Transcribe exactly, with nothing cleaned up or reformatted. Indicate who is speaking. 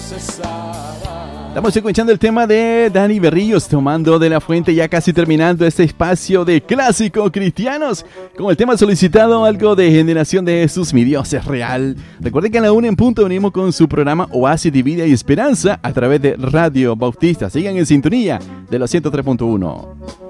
Speaker 1: Estamos escuchando el tema de Dani Berríos, Tomando de la Fuente, ya casi terminando este espacio de clásicos cristianos, con el tema solicitado, algo de Generación de Jesús, Mi Dios es Real. Recuerden que a la una en punto venimos con su programa Oasis de Vida y Esperanza a través de Radio Bautista. Sigan en sintonía de los ciento tres punto uno.